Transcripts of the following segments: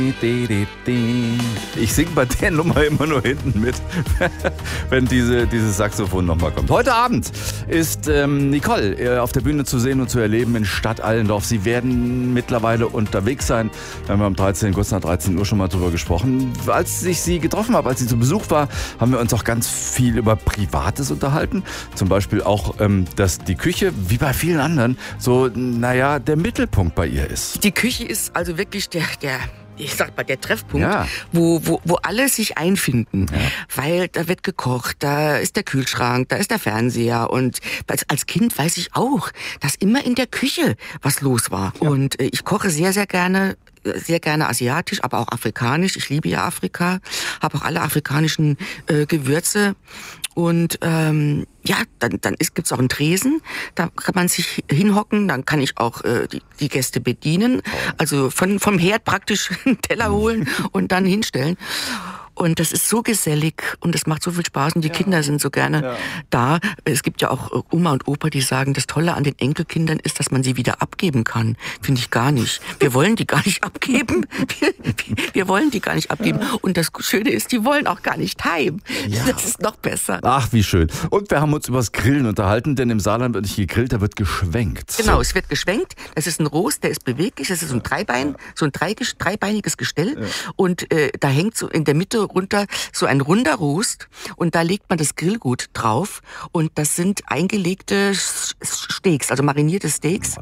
Ich singe bei der Nummer immer nur hinten mit, wenn dieses Saxophon nochmal kommt. Heute Abend ist Nicole auf der Bühne zu sehen und zu erleben in Stadt Allendorf. Sie werden mittlerweile unterwegs sein. Da haben wir kurz nach 13 Uhr schon mal drüber gesprochen. Als ich sie getroffen habe, als sie zu Besuch war, haben wir uns auch ganz viel über Privates unterhalten. Zum Beispiel auch, dass die Küche, wie bei vielen anderen, so, der Mittelpunkt bei ihr ist. Die Küche ist also wirklich der Treffpunkt, ja, wo alle sich einfinden, ja, weil da wird gekocht, da ist der Kühlschrank, da ist der Fernseher und als Kind weiß ich auch, dass immer in der Küche was los war. Ja. Und ich koche sehr, sehr gerne asiatisch, aber auch afrikanisch. Ich liebe ja Afrika, habe auch alle afrikanischen Gewürze. Und dann gibt's auch einen Tresen, da kann man sich hinhocken, dann kann ich auch die Gäste bedienen, also vom Herd praktisch einen Teller holen und dann hinstellen. Und das ist so gesellig und es macht so viel Spaß und die Kinder sind so gerne da. Es gibt ja auch Oma und Opa, die sagen, das Tolle an den Enkelkindern ist, dass man sie wieder abgeben kann. Finde ich gar nicht. Wir wollen die gar nicht abgeben. Wir wollen die gar nicht abgeben. Und das Schöne ist, die wollen auch gar nicht heim. Ja. Das ist noch besser. Ach, wie schön. Und wir haben uns über das Grillen unterhalten, denn im Saarland wird nicht gegrillt, da wird geschwenkt. Genau, es wird geschwenkt. Das ist ein Rost, der ist beweglich. Das ist so ein dreibeiniges Gestell. Ja. Und da hängt so in der Mitte runter so ein runder Rost und da legt man das Grillgut drauf und das sind eingelegte Steaks, also marinierte Steaks,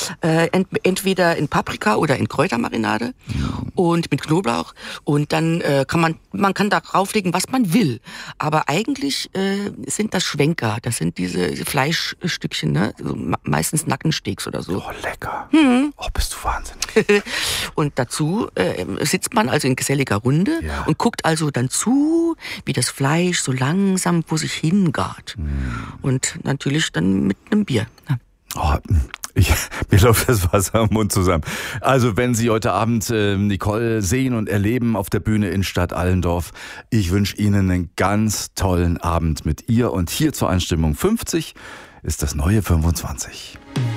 entweder in Paprika oder in Kräutermarinade und mit Knoblauch und dann man kann da drauflegen, was man will, aber eigentlich sind das Schwenker, das sind diese Fleischstückchen, ne? Meistens Nackensteaks oder so. Oh, lecker. Oh, bist du wahnsinnig. Und dazu sitzt man also in geselliger Runde und guckt also dann zu, wie das Fleisch so langsam vor sich hingart. Und natürlich dann mit einem Bier. Ja. Oh, mir läuft das Wasser im Mund zusammen. Also wenn Sie heute Abend Nicole sehen und erleben auf der Bühne in Stadt Allendorf, ich wünsche Ihnen einen ganz tollen Abend mit ihr. Und hier zur Einstimmung 50 ist das neue 25.